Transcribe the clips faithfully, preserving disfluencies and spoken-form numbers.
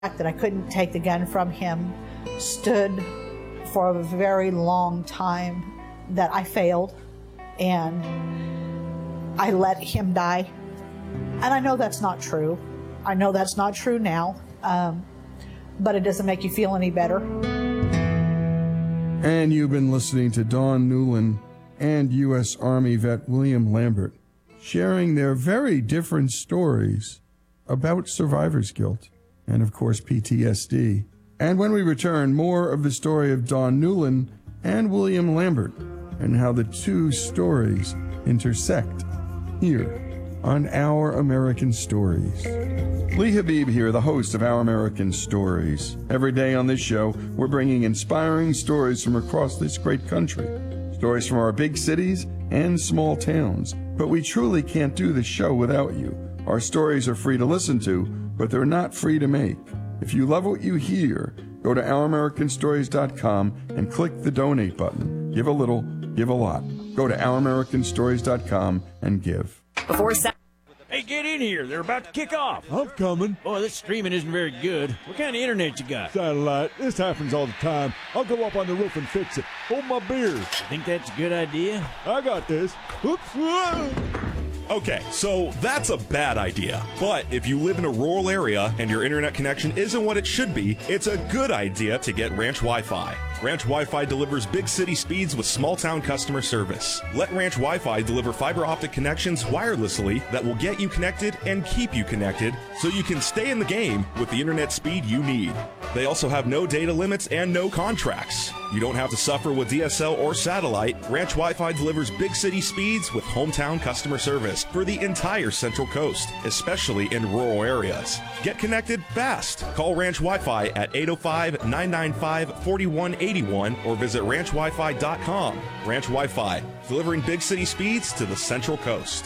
fact that I couldn't take the gun from him stood for a very long time that I failed and I let him die. And I know that's not true. I know that's not true now, um, but it doesn't make you feel any better. And you've been listening to Dawn Newland and U S Army vet William Lambert sharing their very different stories about survivor's guilt and, of course, P T S D. And when we return, more of the story of Dawn Newland and William Lambert and how the two stories intersect here on Our American Stories. Lee Habib here, the host of Our American Stories. Every day on this show, we're bringing inspiring stories from across this great country. Stories from our big cities and small towns. But we truly can't do the show without you. Our stories are free to listen to, but they're not free to make. If you love what you hear, go to our american stories dot com and click the donate button. Give a little, give a lot. Go to our american stories dot com and give. Before sa- Hey, get in here. They're about to kick off. I'm coming. Boy, this streaming isn't very good. What kind of internet you got? Satellite. This happens all the time. I'll go up on the roof and fix it. Hold my beer. You think that's a good idea? I got this. Oops. Okay, so that's a bad idea. But if you live in a rural area and your internet connection isn't what it should be, it's a good idea to get Ranch Wi-Fi. Ranch Wi-Fi delivers big city speeds with small town customer service. Let Ranch Wi-Fi deliver fiber optic connections wirelessly that will get you connected and keep you connected so you can stay in the game with the internet speed you need. They also have no data limits and no contracts. You don't have to suffer with D S L or satellite. Ranch Wi-Fi delivers big city speeds with hometown customer service for the entire Central Coast, especially in rural areas. Get connected fast. Call Ranch Wi-Fi at eight oh five, nine nine five, four one eight one or visit ranch wi fi dot com. Ranch Wi-Fi, delivering big city speeds to the Central Coast.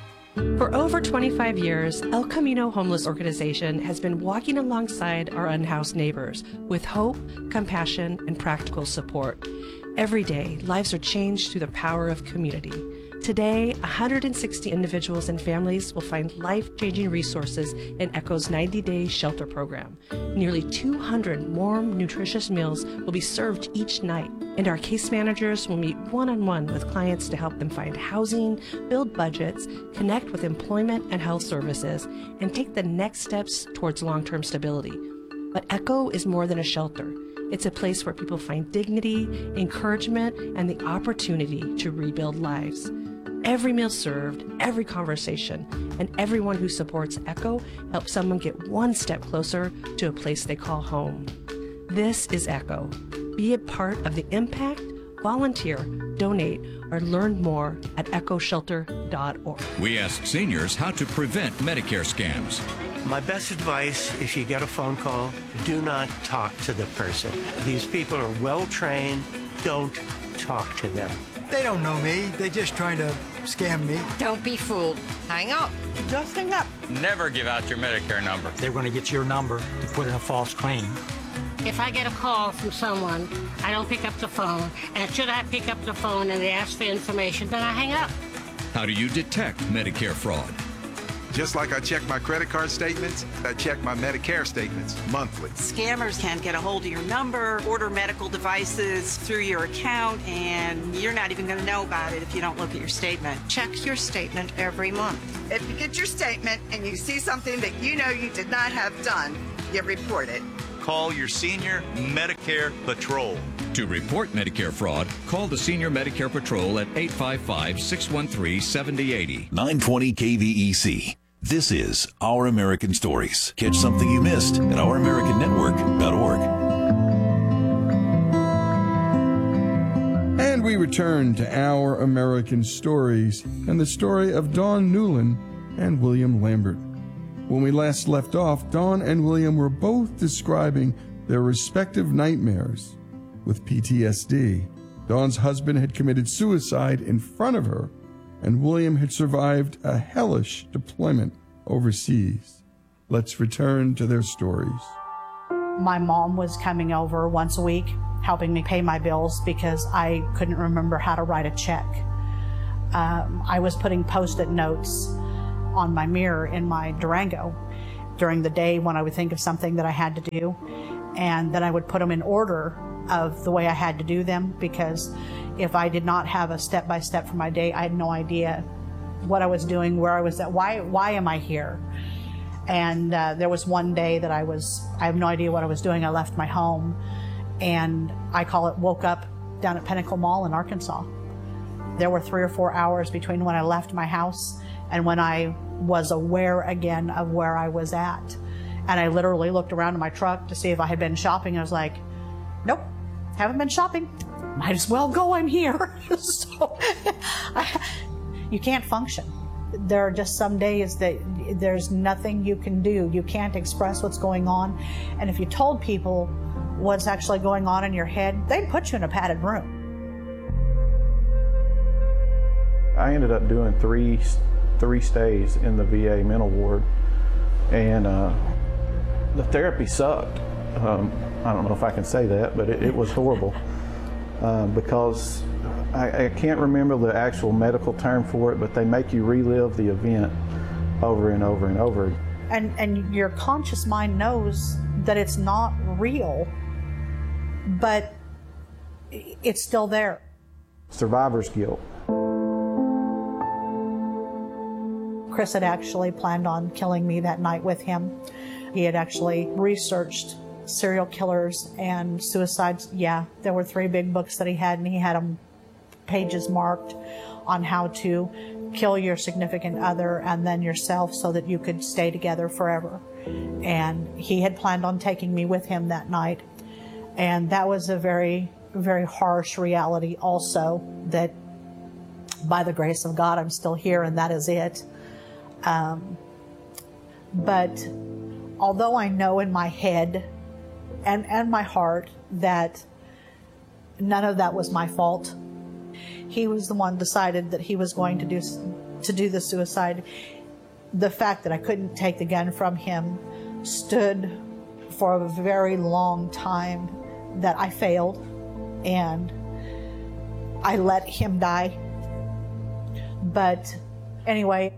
For over twenty-five years, El Camino Homeless Organization has been walking alongside our unhoused neighbors with hope, compassion, and practical support. Every day, lives are changed through the power of community. Today, one hundred sixty individuals and families will find life-changing resources in ECHO's ninety-day shelter program. Nearly two hundred warm, nutritious meals will be served each night, and our case managers will meet one-on-one with clients to help them find housing, build budgets, connect with employment and health services, and take the next steps towards long-term stability. But ECHO is more than a shelter. It's a place where people find dignity, encouragement, and the opportunity to rebuild lives. Every meal served, every conversation, and everyone who supports ECHO helps someone get one step closer to a place they call home. This is ECHO. Be a part of the impact, volunteer, donate, or learn more at echo shelter dot org. We ask seniors how to prevent Medicare scams. My best advice, if you get a phone call, do not talk to the person. These people are well trained. Don't talk to them. They don't know me. They're just trying to scam me. Don't be fooled. Hang up. Just hang up. Never give out your Medicare number. They're going to get your number to put in a false claim. If I get a call from someone, I don't pick up the phone. And should I pick up the phone and they ask for information, then I hang up. How do you detect Medicare fraud? Just like I check my credit card statements, I check my Medicare statements monthly. Scammers can get a hold of your number, order medical devices through your account, and you're not even going to know about it if you don't look at your statement. Check your statement every month. If you get your statement and you see something that you know you did not have done, you report it. Call your Senior Medicare Patrol. To report Medicare fraud, call the Senior Medicare Patrol at eight five five, six one three, seven oh eight oh. nine twenty K V E C. This is Our American Stories. Catch something you missed at our american network dot org. And we return to Our American Stories and the story of Dawn Newland and William Lambert. When we last left off, Dawn and William were both describing their respective nightmares with P T S D. Dawn's husband had committed suicide in front of her, and William had survived a hellish deployment overseas. Let's return to their stories. My mom was coming over once a week, helping me pay my bills because I couldn't remember how to write a check. Um, I was putting Post-it notes on my mirror in my Durango, during the day when I would think of something that I had to do, and then I would put them in order of the way I had to do them, because if I did not have a step-by-step for my day, I had no idea what I was doing, where I was at, why, why am I here? And uh, there was one day that I was, I have no idea what I was doing. I left my home, and I call it woke up down at Pinnacle Mall in Arkansas. There were three or four hours between when I left my house and when I was aware again of where I was at. And I literally looked around in my truck to see if I had been shopping. I was like, nope, haven't been shopping. Might as well go, I'm here. So I, you can't function. There are just some days that there's nothing you can do. You can't express what's going on. And if you told people what's actually going on in your head, they'd put you in a padded room. I ended up doing three three stays in the V A mental ward, and uh, the therapy sucked. Um, I don't know if I can say that, but it, it was horrible uh, because I, I can't remember the actual medical term for it, but they make you relive the event over and over and over. And, and your conscious mind knows that it's not real, but it's still there. Survivor's guilt. Chris had actually planned on killing me that night with him. He had actually researched serial killers and suicides. Yeah, there were three big books that he had, and he had them pages marked on how to kill your significant other and then yourself so that you could stay together forever. And he had planned on taking me with him that night. And that was a very, very harsh reality also, that by the grace of God, I'm still here, and that is it. Um, but although I know in my head and, and my heart that none of that was my fault, he was the one decided that he was going to do, to do the suicide. The fact that I couldn't take the gun from him stood for a very long time that I failed, and I let him die. But anyway,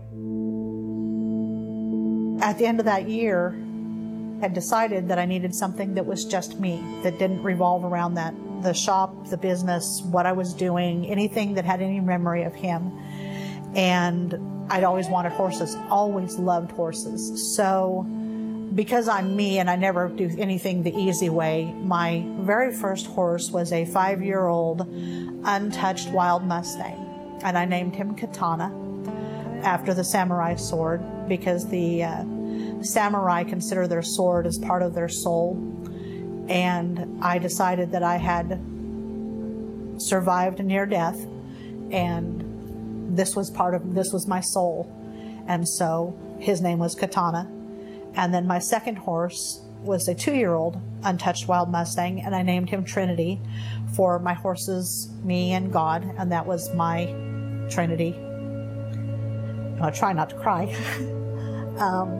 at the end of that year, I had decided that I needed something that was just me, that didn't revolve around that, the shop, the business, what I was doing, anything that had any memory of him. And I'd always wanted horses, always loved horses. So because I'm me and I never do anything the easy way, my very first horse was a five-year-old untouched wild Mustang, and I named him Katana after the samurai sword, because the uh, samurai consider their sword as part of their soul. And I decided that I had survived near death, and this was part of, this was my soul. And so his name was Katana. And then my second horse was a two-year-old untouched wild Mustang, and I named him Trinity for my horses, me and God, and that was my Trinity. I try not to cry. um,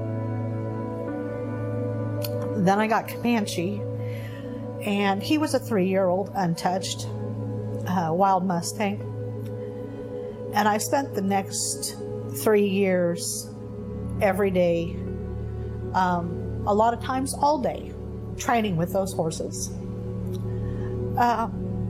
then I got Comanche, and he was a three-year-old untouched uh, wild Mustang. And I spent the next three years every day, um, a lot of times all day, training with those horses. Uh,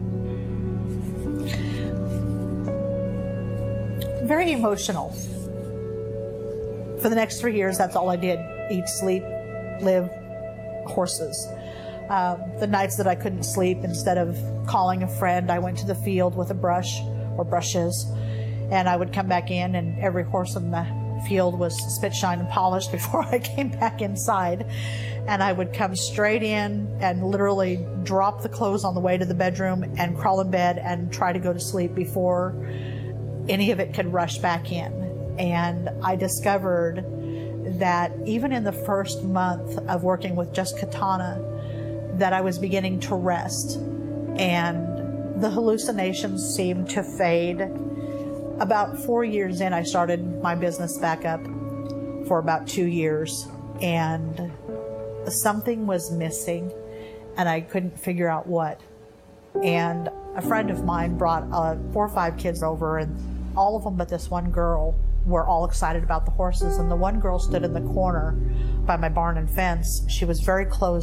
very emotional. For the next three years, that's all I did. Eat, sleep, live, horses. Uh, the nights that I couldn't sleep, instead of calling a friend, I went to the field with a brush or brushes, and I would come back in, and every horse in the field was spit, shine, and polished before I came back inside. And I would come straight in and literally drop the clothes on the way to the bedroom and crawl in bed and try to go to sleep before any of it could rush back in. And I discovered that even in the first month of working with just Katana, that I was beginning to rest, and the hallucinations seemed to fade. About four years in, I started my business back up for about two years, and something was missing, and I couldn't figure out what. And a friend of mine brought uh, four or five kids over, and all of them but this one girl were all excited about the horses, and the one girl stood in the corner by my barn and fence. She was very close